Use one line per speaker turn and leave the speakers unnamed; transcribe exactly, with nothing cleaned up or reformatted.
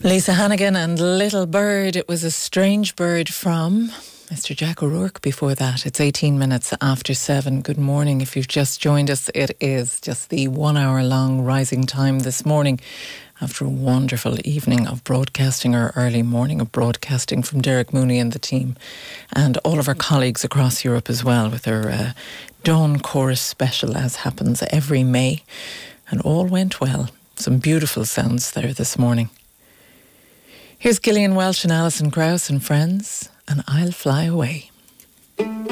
Lisa Hannigan and Little Bird. It was a strange bird from Mister Jack O'Rourke before that. It's eighteen minutes after seven. Good morning. If you've just joined us, it is just the one hour long rising time this morning after a wonderful evening of broadcasting, or early morning of broadcasting, from Derek Mooney and the team and all of our colleagues across Europe as well, with our uh, Dawn Chorus special, as happens every May. And all went well. Some beautiful sounds there this morning. Here's Gillian Welch and Alison Krauss and Friends, and I'll Fly Away.